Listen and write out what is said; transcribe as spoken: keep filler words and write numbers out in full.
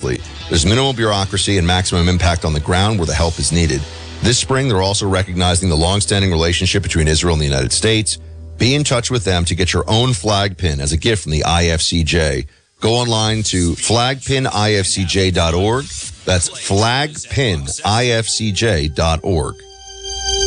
fleet. There's minimal bureaucracy and maximum impact on the ground where the help is needed. This spring, they're also recognizing the long-standing relationship between Israel and the United States. Be in touch with them to get your own flag pin as a gift from the I F C J. Go online to flag pin I F C J dot org. That's flag pin I F C J dot org.